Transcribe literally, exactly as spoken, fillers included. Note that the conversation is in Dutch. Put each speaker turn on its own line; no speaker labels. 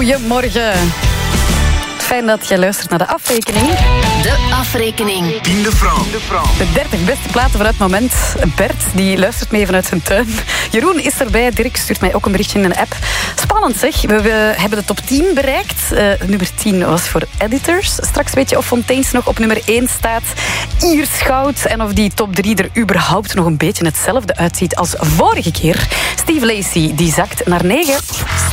Goedemorgen. Fijn dat je luistert naar de afrekening.
De afrekening.
Tien de Franc.
De dertig beste platen voor het moment. Bert, die luistert mee vanuit zijn tuin. Jeroen is erbij. Dirk stuurt mij ook een berichtje in een app. Spannend zeg. We, we hebben de top tien bereikt. Uh, nummer tien was voor Editors. Straks weet je of Fontaine's nog op nummer één staat. Ierschout. En of die top drie er überhaupt nog een beetje hetzelfde uitziet als vorige keer. Steve Lacy, die zakt naar negen.